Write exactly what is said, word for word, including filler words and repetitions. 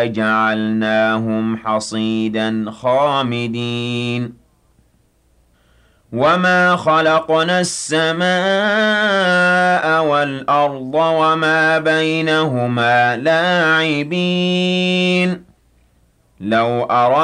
جعلناهم حصيدا خامدين وما خلقنا السماء والأرض وما بينهما لاعبين لو أردنا